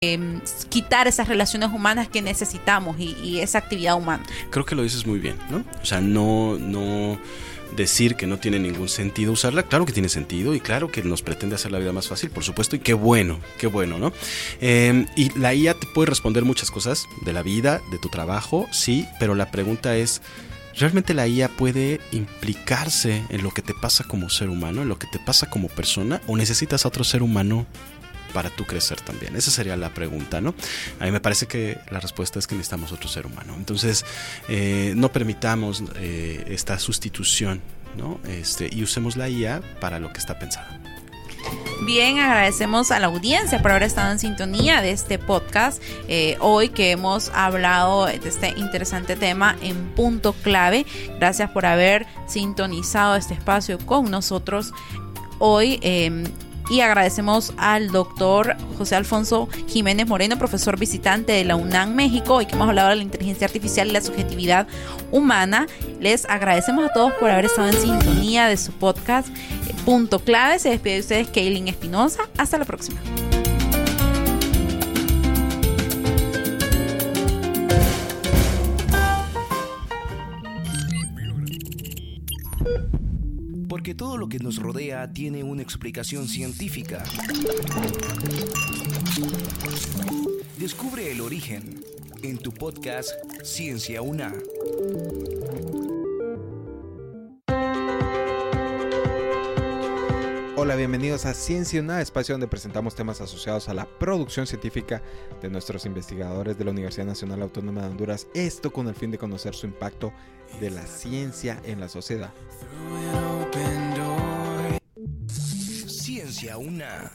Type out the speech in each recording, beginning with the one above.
quitar esas relaciones humanas que necesitamos y esa actividad humana. Creo que lo dices muy bien, ¿no? O sea, no decir que no tiene ningún sentido usarla. Claro que tiene sentido y claro que nos pretende hacer la vida más fácil, por supuesto, y qué bueno, ¿no? Y la IA te puede responder muchas cosas de la vida, de tu trabajo, sí, pero la pregunta es, ¿realmente la IA puede implicarse en lo que te pasa como ser humano, en lo que te pasa como persona, o necesitas a otro ser humano para tú crecer también? Esa sería la pregunta, ¿no? A mí me parece que la respuesta es que necesitamos otro ser humano. Entonces, no permitamos esta sustitución, ¿no? Y usemos la IA para lo que está pensada. Bien, agradecemos a la audiencia por haber estado en sintonía de este podcast. Hoy que hemos hablado de este interesante tema en punto clave. Gracias por haber sintonizado este espacio con nosotros hoy. Y agradecemos al doctor José Alfonso Jiménez Moreno, profesor visitante de la UNAM México, y que hemos hablado de la inteligencia artificial y la subjetividad humana. Les agradecemos a todos por haber estado en sintonía de su podcast Punto Clave. Se despide de ustedes Kaylin Espinosa. Hasta la próxima. Porque todo lo que nos rodea tiene una explicación científica. Descubre el origen en tu podcast Ciencia UNA. Hola, bienvenidos a Ciencia UNA, espacio donde presentamos temas asociados a la producción científica de nuestros investigadores de la Universidad Nacional Autónoma de Honduras. Esto con el fin de conocer su impacto de la ciencia en la sociedad. Ciencia UNA.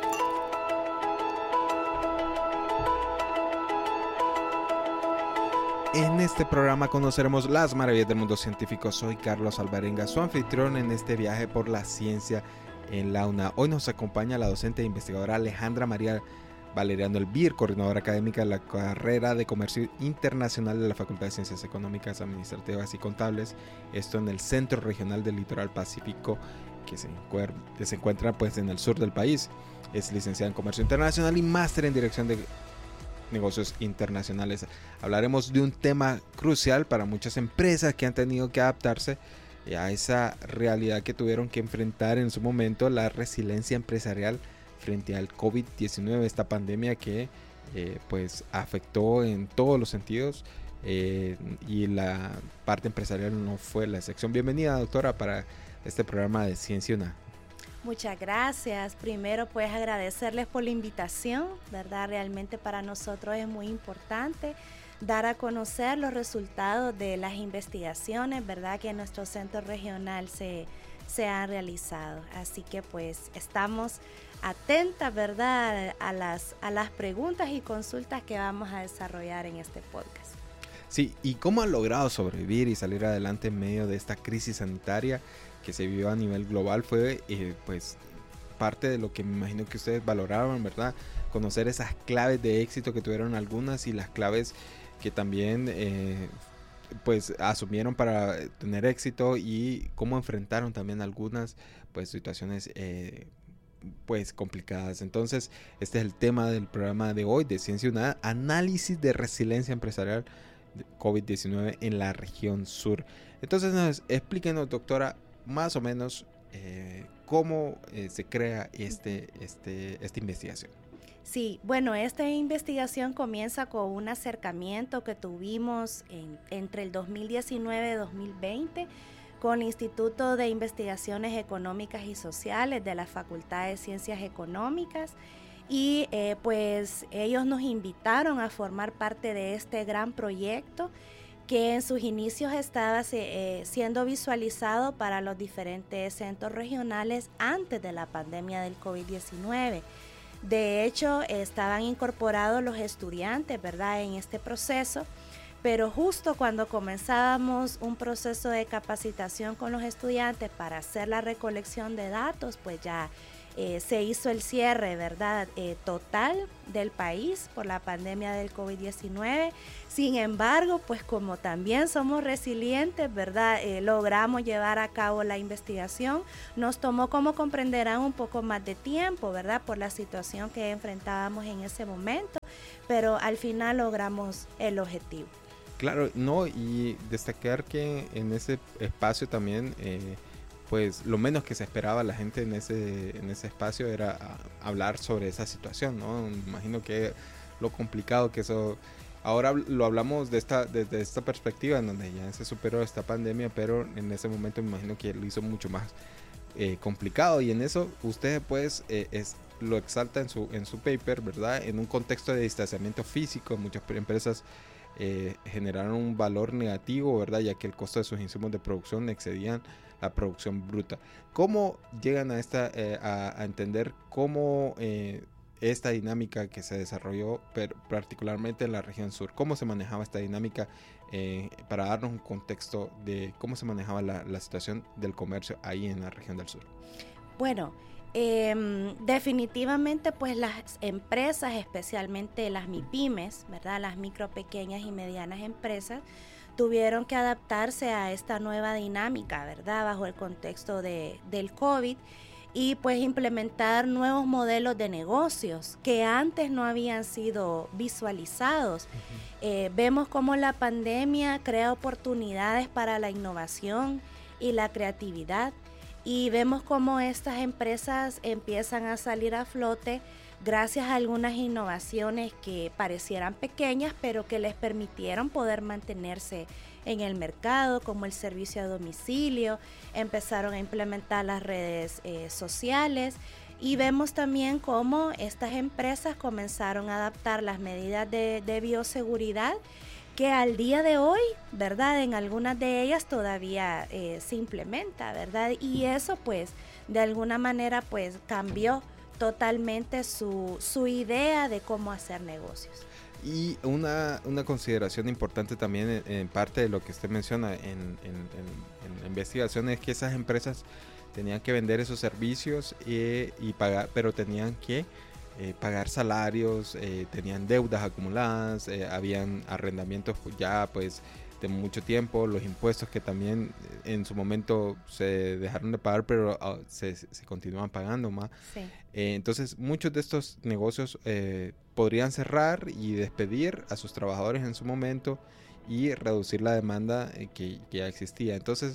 En este programa conoceremos las maravillas del mundo científico. Soy Carlos Alvarenga, su anfitrión en este viaje por la ciencia en la UNA. Hoy nos acompaña la docente e investigadora Alejandra María Valeriano Elvir, coordinadora académica de la carrera de Comercio Internacional de la Facultad de Ciencias Económicas, Administrativas y Contables. Esto en el Centro Regional del Litoral Pacífico, que se encuentra pues en el sur del país. Es licenciada en Comercio Internacional y máster en Dirección de Negocios Internacionales. Hablaremos de un tema crucial para muchas empresas que han tenido que adaptarse a esa realidad que tuvieron que enfrentar en su momento, la resiliencia empresarial frente al COVID-19, esta pandemia que pues afectó en todos los sentidos, y la parte empresarial no fue la excepción. Bienvenida, doctora, para este programa de Ciencia UNA. Muchas gracias. Primero, pues agradecerles por la invitación, ¿verdad? Realmente para nosotros es muy importante dar a conocer los resultados de las investigaciones, ¿verdad?, que en nuestro centro regional se han realizado. Así que pues estamos atentas, ¿verdad?, a las preguntas y consultas que vamos a desarrollar en este podcast. Sí, ¿y cómo han logrado sobrevivir y salir adelante en medio de esta crisis sanitaria que se vivió a nivel global? Fue pues parte de lo que me imagino que ustedes valoraban, ¿verdad? Conocer esas claves de éxito que tuvieron algunas y las claves que también pues asumieron para tener éxito, y cómo enfrentaron también algunas pues situaciones pues complicadas. Entonces, este es el tema del programa de hoy de Ciencia UNA, análisis de resiliencia empresarial de COVID-19 en la región sur. Entonces, explíquenos, doctora, más o menos cómo se crea esta investigación. Sí, bueno, esta investigación comienza con un acercamiento que tuvimos entre el 2019 y 2020 con el Instituto de Investigaciones Económicas y Sociales de la Facultad de Ciencias Económicas, y pues ellos nos invitaron a formar parte de este gran proyecto que en sus inicios estaba siendo visualizado para los diferentes centros regionales antes de la pandemia del COVID-19. De hecho, estaban incorporados los estudiantes, ¿verdad?, en este proceso, pero justo cuando comenzábamos un proceso de capacitación con los estudiantes para hacer la recolección de datos, pues ya se hizo el cierre, ¿verdad? Total del país por la pandemia del COVID-19. Sin embargo, pues como también somos resilientes, ¿verdad? Logramos llevar a cabo la investigación. Nos tomó, como comprenderán, un poco más de tiempo, ¿verdad? Por la situación que enfrentábamos en ese momento, pero al final logramos el objetivo. Claro, no, y destacar que en ese espacio también, pues lo menos que se esperaba la gente en ese espacio era hablar sobre esa situación, ¿no? Me imagino que lo complicado que eso... Ahora lo hablamos desde esta perspectiva, en donde ya se superó esta pandemia, pero en ese momento me imagino que lo hizo mucho más complicado, y en eso usted pues lo exalta en su paper, ¿verdad? En un contexto de distanciamiento físico, muchas empresas generaron un valor negativo, ¿verdad? Ya que el costo de sus insumos de producción excedían la producción bruta. ¿Cómo llegan a entender cómo esta dinámica que se desarrolló particularmente en la región sur? ¿Cómo se manejaba esta dinámica para darnos un contexto de cómo se manejaba la situación del comercio ahí en la región del sur? Bueno, definitivamente pues las empresas, especialmente las MIPYMES, ¿verdad? Las micro, pequeñas y medianas empresas, tuvieron que adaptarse a esta nueva dinámica, ¿verdad? Bajo el contexto del COVID, y pues implementar nuevos modelos de negocios que antes no habían sido visualizados. Vemos cómo la pandemia crea oportunidades para la innovación y la creatividad, y vemos cómo estas empresas empiezan a salir a flote gracias a algunas innovaciones que parecieran pequeñas, pero que les permitieron poder mantenerse en el mercado, como el servicio a domicilio. Empezaron a implementar las redes sociales, y vemos también cómo estas empresas comenzaron a adaptar las medidas de bioseguridad, que al día de hoy, ¿verdad? En algunas de ellas todavía se implementa, ¿verdad? Y eso pues de alguna manera pues cambió totalmente su idea de cómo hacer negocios. Y una consideración importante también en parte de lo que usted menciona en la investigación es que esas empresas tenían que vender esos servicios y pagar, pero tenían que pagar salarios, tenían deudas acumuladas, habían arrendamientos ya pues de mucho tiempo, los impuestos que también en su momento se dejaron de pagar, pero se continúan pagando más. Sí. Entonces muchos de estos negocios podrían cerrar y despedir a sus trabajadores en su momento y reducir la demanda que ya existía. Entonces,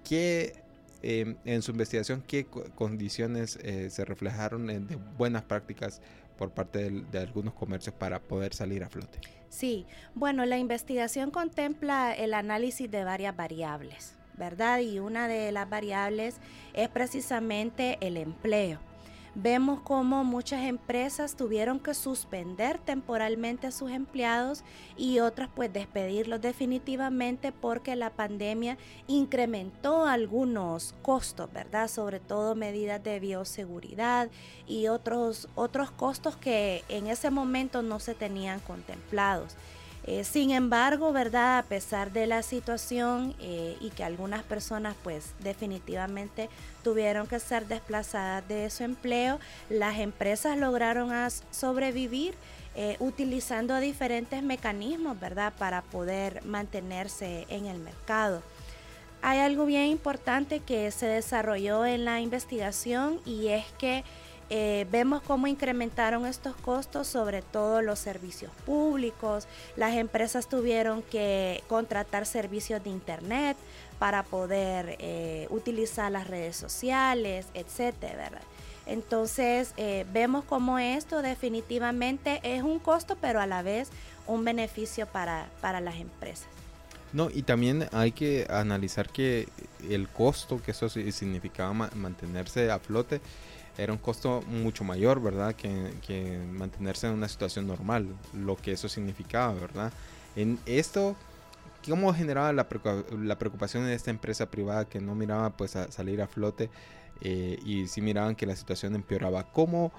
en su investigación, ¿qué condiciones se reflejaron de buenas prácticas por parte de algunos comercios para poder salir a flote? Sí, bueno, la investigación contempla el análisis de varias variables, ¿verdad? Y una de las variables es precisamente el empleo. Vemos cómo muchas empresas tuvieron que suspender temporalmente a sus empleados y otras pues despedirlos definitivamente porque la pandemia incrementó algunos costos, ¿verdad? Sobre todo medidas de bioseguridad y otros costos que en ese momento no se tenían contemplados. Sin embargo, ¿verdad? A pesar de la situación y que algunas personas pues definitivamente tuvieron que ser desplazadas de su empleo, las empresas lograron sobrevivir utilizando diferentes mecanismos, ¿verdad? Para poder mantenerse en el mercado. Hay algo bien importante que se desarrolló en la investigación, y es que vemos cómo incrementaron estos costos, sobre todo los servicios públicos. Las empresas tuvieron que contratar servicios de internet para poder utilizar las redes sociales, etcétera, ¿verdad? Entonces vemos cómo esto definitivamente es un costo, pero a la vez un beneficio para las empresas. No, y también hay que analizar que el costo que eso significaba mantenerse a flote era un costo mucho mayor, ¿verdad? Que mantenerse en una situación normal, lo que eso significaba, ¿verdad? En esto, ¿cómo generaba la preocupación de esta empresa privada que no miraba pues a salir a flote y sí miraban que la situación empeoraba? ¿Cómo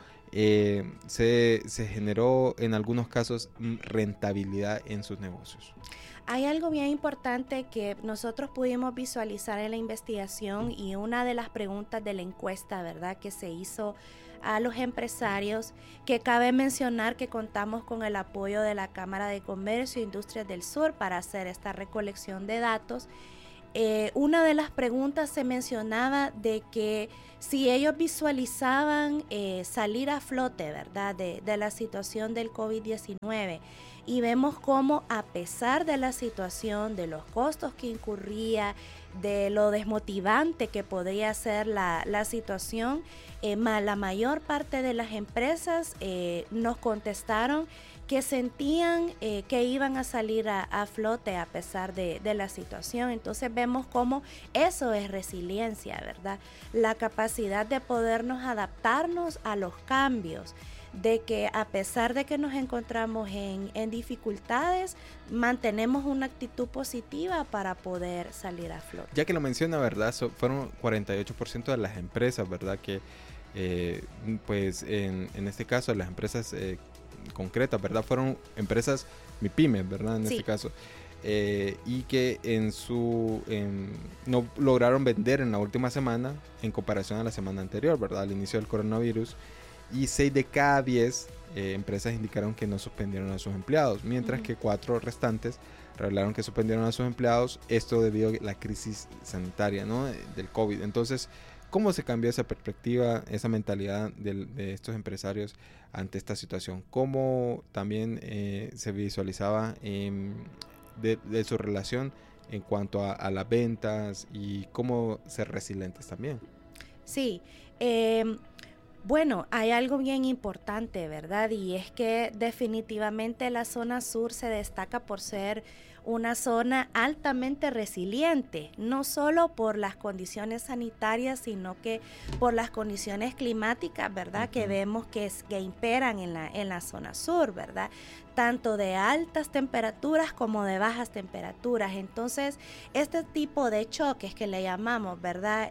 se generó en algunos casos rentabilidad en sus negocios? Hay algo bien importante que nosotros pudimos visualizar en la investigación, y una de las preguntas de la encuesta, ¿verdad?, que se hizo a los empresarios, que cabe mencionar que contamos con el apoyo de la Cámara de Comercio e Industrias del Sur para hacer esta recolección de datos. Una de las preguntas se mencionaba de que si ellos visualizaban salir a flote, ¿verdad?, de la situación del COVID-19, y vemos cómo, a pesar de la situación, de los costos que incurría, de lo desmotivante que podría ser la situación, la mayor parte de las empresas nos contestaron que sentían que iban a salir a flote a pesar de la situación. Entonces vemos cómo eso es resiliencia, ¿verdad? La capacidad de podernos adaptarnos a los cambios, de que a pesar de que nos encontramos en dificultades, mantenemos una actitud positiva para poder salir a flote. Ya que lo menciona, ¿verdad? Fueron 48% de las empresas, ¿verdad? Que pues en este caso las empresas concretas, ¿verdad? Fueron empresas MIPYMES, ¿verdad? En este caso. Y que no lograron vender en la última semana en comparación a la semana anterior, ¿verdad? Al inicio del coronavirus. Y 6 de cada 10 empresas indicaron que no suspendieron a sus empleados, mientras que 4 restantes revelaron que suspendieron a sus empleados, esto debido a la crisis sanitaria, ¿no?, del COVID. Entonces, ¿cómo se cambió esa perspectiva, esa mentalidad de estos empresarios ante esta situación? ¿Cómo también se visualizaba de su relación en cuanto a las ventas y cómo ser resilientes también? Sí, bueno, hay algo bien importante, ¿verdad? Y es que definitivamente la zona sur se destaca por ser una zona altamente resiliente, no solo por las condiciones sanitarias, sino que por las condiciones climáticas, ¿verdad? Que vemos que imperan en la zona sur, ¿verdad? Tanto de altas temperaturas como de bajas temperaturas. Entonces, este tipo de choques que le llamamos, ¿verdad?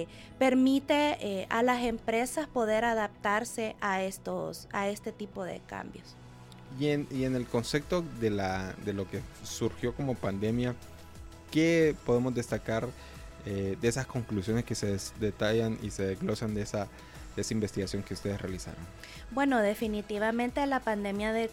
Permite a las empresas poder adaptarse a este tipo de cambios. Y en el concepto de lo que surgió como pandemia, ¿qué podemos destacar de esas conclusiones que se detallan y se desglosan de esa investigación que ustedes realizaron? Bueno, definitivamente la pandemia de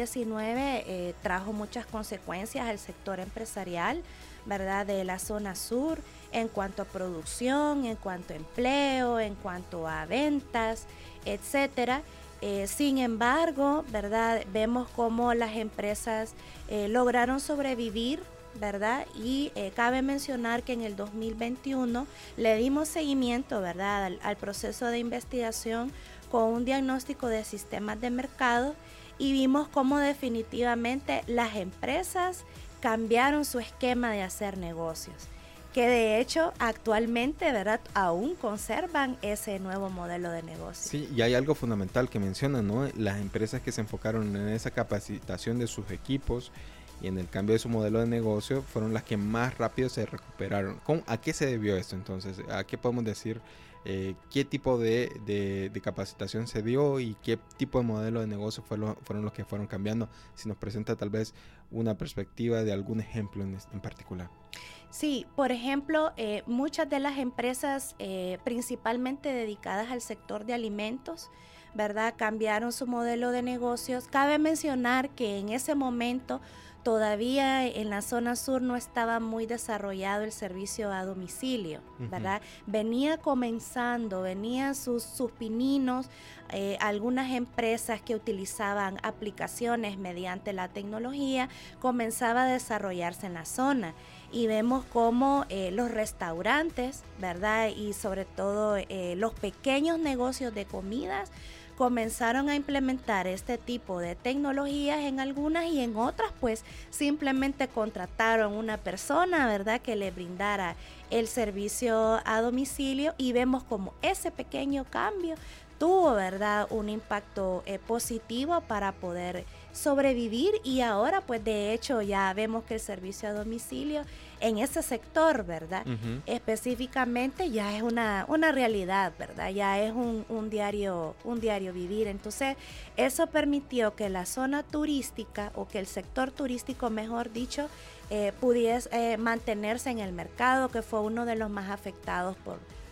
COVID-19 trajo muchas consecuencias al sector empresarial, ¿verdad?, de la zona sur, en cuanto a producción, en cuanto a empleo, en cuanto a ventas, etcétera. Sin embargo, ¿verdad?, vemos cómo las empresas lograron sobrevivir, ¿verdad? Y cabe mencionar que en el 2021 le dimos seguimiento, ¿verdad?, al proceso de investigación con un diagnóstico de sistemas de mercado, y vimos cómo definitivamente las empresas cambiaron su esquema de hacer negocios, que de hecho actualmente, ¿verdad?, aún conservan ese nuevo modelo de negocio. Sí, y hay algo fundamental que mencionan, ¿no? Las empresas que se enfocaron en esa capacitación de sus equipos y en el cambio de su modelo de negocio fueron las que más rápido se recuperaron. ¿A qué se debió esto entonces? ¿A qué podemos decir? ¿Qué tipo de capacitación se dio y qué tipo de modelo de negocio fueron los que fueron cambiando? Si nos presenta tal vez una perspectiva de algún ejemplo en particular. Sí, por ejemplo, muchas de las empresas principalmente dedicadas al sector de alimentos, ¿verdad?, cambiaron su modelo de negocios. Cabe mencionar que en ese momento todavía en la zona sur no estaba muy desarrollado el servicio a domicilio, ¿verdad? Venía comenzando, venían sus pininos, algunas empresas que utilizaban aplicaciones mediante la tecnología, comenzaba a desarrollarse en la zona. Y vemos cómo los restaurantes, ¿verdad?, y sobre todo los pequeños negocios de comidas comenzaron a implementar este tipo de tecnologías en algunas, y en otras pues simplemente contrataron una persona, ¿verdad?, que le brindara el servicio a domicilio, y vemos como ese pequeño cambio tuvo, ¿verdad?, un impacto positivo para poder sobrevivir. Y ahora pues de hecho ya vemos que el servicio a domicilio en ese sector, ¿verdad?, específicamente ya es una realidad, ¿verdad?, ya es un diario vivir. Entonces eso permitió que la zona turística, o que el sector turístico mejor dicho, pudiese mantenerse en el mercado, que fue uno de los más afectados por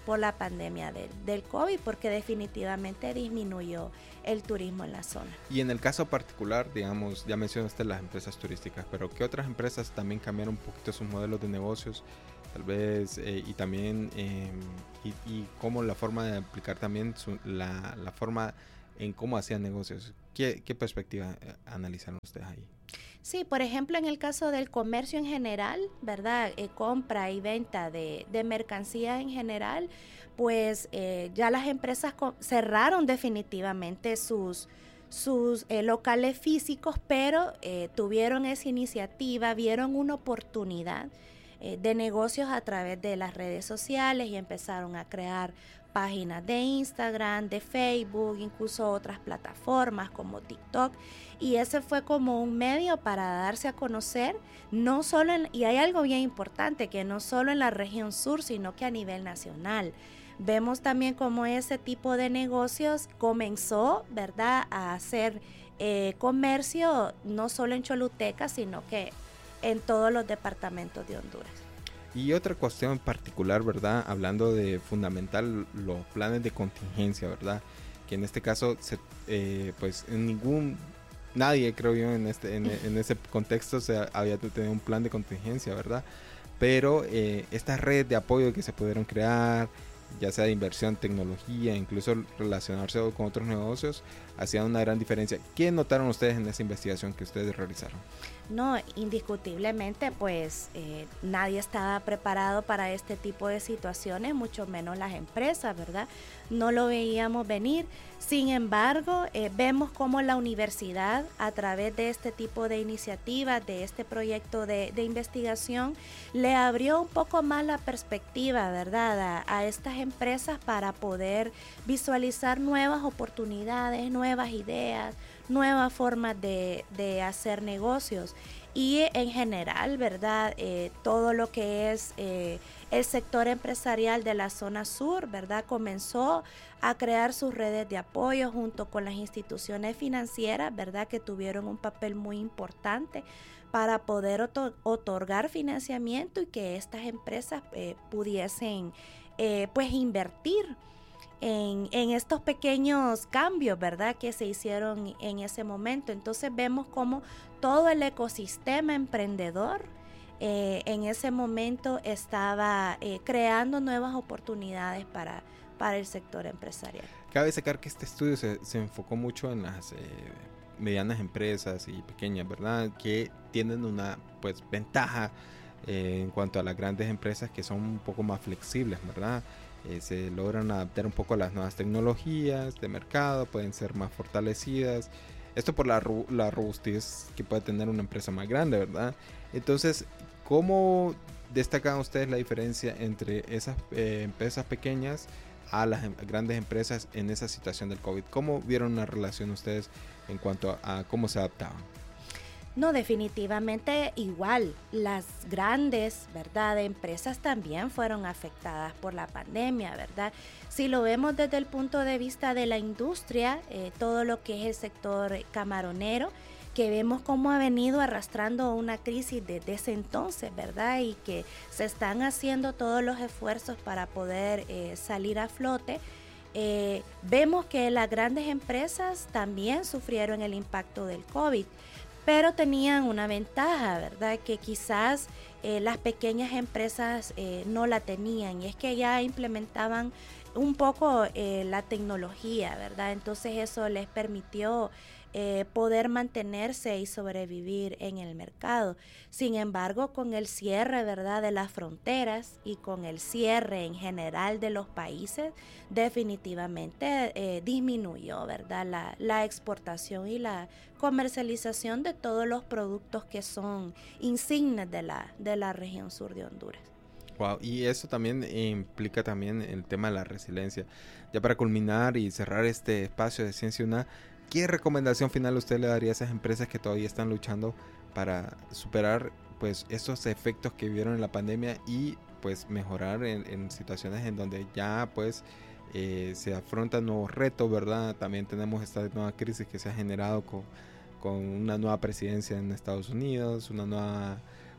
por la pandemia del COVID, porque definitivamente disminuyó el turismo en la zona. Y en el caso particular, digamos, ya mencionaste las empresas turísticas, pero ¿qué otras empresas también cambiaron un poquito sus modelos de negocios? Tal vez, y también, y cómo la forma de aplicar también la forma en cómo hacían negocios. ¿Qué perspectiva analizaron ustedes ahí? Sí, por ejemplo, en el caso del comercio en general, ¿verdad? Compra y venta de mercancía en general, pues ya las empresas cerraron definitivamente sus locales físicos, pero tuvieron esa iniciativa, vieron una oportunidad de negocios a través de las redes sociales y empezaron a crear páginas de Instagram, de Facebook, incluso otras plataformas como TikTok, y ese fue como un medio para darse a conocer, no solo y hay algo bien importante, que no solo en la región sur, sino que a nivel nacional. Vemos también cómo ese tipo de negocios comenzó, ¿verdad?, a hacer comercio no solo en Choluteca, sino que en todos los departamentos de Honduras. Y otra cuestión en particular, ¿verdad? Hablando de fundamental, los planes de contingencia, ¿verdad? Que en este caso, pues nadie, creo yo, en ese contexto había tenido un plan de contingencia, ¿verdad? Pero estas redes de apoyo que se pudieron crear, ya sea de inversión, tecnología, incluso relacionarse con otros negocios, hacían una gran diferencia. ¿Qué notaron ustedes en esa investigación que ustedes realizaron? No, indiscutiblemente, pues nadie estaba preparado para este tipo de situaciones, mucho menos las empresas, ¿verdad? No lo veíamos venir. Sin embargo, vemos cómo la universidad, a través de este tipo de iniciativas, de este proyecto de investigación, le abrió un poco más la perspectiva, ¿verdad?, a estas empresas para poder visualizar nuevas oportunidades, nuevas ideas, nuevas formas de hacer negocios. Y en general, ¿verdad?, todo lo que es el sector empresarial de la zona sur, ¿verdad?, comenzó a crear sus redes de apoyo junto con las instituciones financieras, ¿verdad?, que tuvieron un papel muy importante para poder otorgar financiamiento y que estas empresas pudiesen pues invertir en estos pequeños cambios, ¿verdad?, que se hicieron en ese momento. Entonces vemos cómo todo el ecosistema emprendedor en ese momento estaba creando nuevas oportunidades para el sector empresarial. Cabe destacar que este estudio se enfocó mucho en las medianas empresas y pequeñas, ¿verdad?, que tienen una pues ventaja en cuanto a las grandes empresas, que son un poco más flexibles, ¿verdad? Se logran adaptar un poco a las nuevas tecnologías de mercado, pueden ser más fortalecidas. Esto por la robustez que puede tener una empresa más grande, ¿verdad? Entonces, ¿cómo destacan ustedes la diferencia entre esas empresas pequeñas a las grandes empresas en esa situación del COVID? ¿Cómo vieron una relación ustedes en cuanto a cómo se adaptaban? No, definitivamente igual. Las grandes, ¿verdad?, empresas también fueron afectadas por la pandemia, ¿verdad? Si lo vemos desde el punto de vista de la industria, todo lo que es el sector camaronero, que vemos cómo ha venido arrastrando una crisis desde ese entonces, ¿verdad? Y que se están haciendo todos los esfuerzos para poder salir a flote. Vemos que las grandes empresas también sufrieron el impacto del COVID, pero tenían una ventaja, ¿verdad?, que quizás las pequeñas empresas no la tenían, y es que ya implementaban un poco la tecnología, ¿verdad? Entonces eso les permitió poder mantenerse y sobrevivir en el mercado. Sin embargo, con el cierre, ¿verdad?, de las fronteras y con el cierre en general de los países, definitivamente disminuyó, ¿verdad?, la exportación y la comercialización de todos los productos que son insignes de la región sur de Honduras. Wow, y eso también implica también el tema de la resiliencia. Ya para culminar y cerrar este espacio de Ciencia UNA, ¿qué recomendación final usted le daría a esas empresas que todavía están luchando para superar pues esos efectos que vivieron en la pandemia y pues mejorar en situaciones en donde ya pues se afrontan nuevos retos, ¿verdad? También tenemos esta nueva crisis que se ha generado con una nueva presidencia en Estados Unidos, una nueva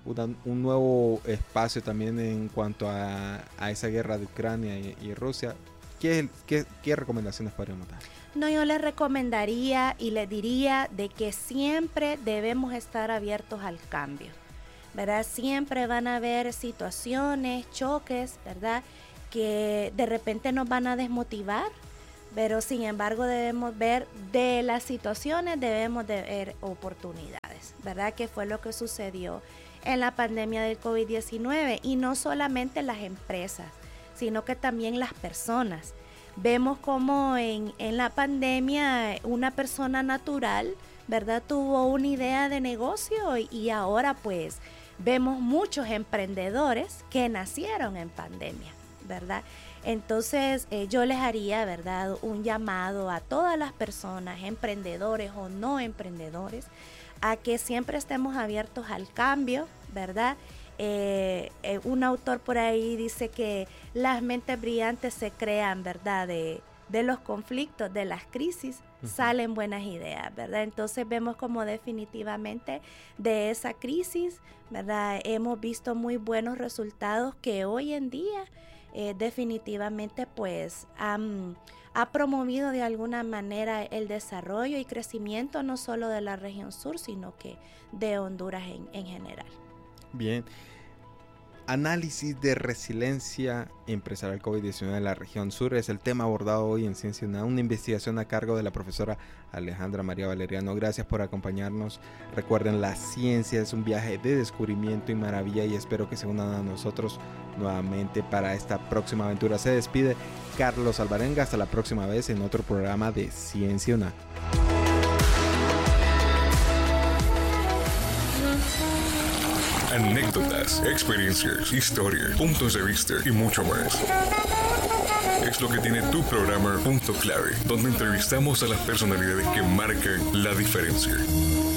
un nuevo espacio también en cuanto a esa guerra de Ucrania y Rusia. ¿Qué recomendaciones podríamos dar? No, yo les recomendaría y les diría de que siempre debemos estar abiertos al cambio, ¿verdad? Siempre van a haber situaciones, choques, ¿verdad?, que de repente nos van a desmotivar, pero sin embargo debemos ver de las situaciones, debemos de ver oportunidades, ¿verdad? Que fue lo que sucedió en la pandemia del COVID-19, y no solamente las empresas, sino que también las personas. Vemos como en la pandemia una persona natural, ¿verdad?, tuvo una idea de negocio, y ahora pues vemos muchos emprendedores que nacieron en pandemia, ¿verdad? Entonces yo les haría, ¿verdad?, un llamado a todas las personas, emprendedores o no emprendedores, a que siempre estemos abiertos al cambio, ¿verdad? Un autor por ahí dice que las mentes brillantes se crean, ¿verdad?, de los conflictos, de las crisis, salen buenas ideas, ¿verdad? Entonces vemos como definitivamente de esa crisis, ¿verdad?, hemos visto muy buenos resultados que hoy en día definitivamente pues ha promovido de alguna manera el desarrollo y crecimiento no solo de la región sur, sino que de Honduras en general. Bien. Análisis de resiliencia empresarial COVID-19 en la región sur es el tema abordado hoy en Ciencia UNA, una investigación a cargo de la profesora Alejandra María Valeriano. Gracias por acompañarnos. Recuerden, la ciencia es un viaje de descubrimiento y maravilla, y espero que se unan a nosotros nuevamente para esta próxima aventura. Se despide Carlos Alvarenga. Hasta la próxima vez en otro programa de Ciencia UNA. Anécdotas, experiencias, historias, puntos de vista y mucho más. Es lo que tiene tu programa Punto Clave, donde entrevistamos a las personalidades que marcan la diferencia.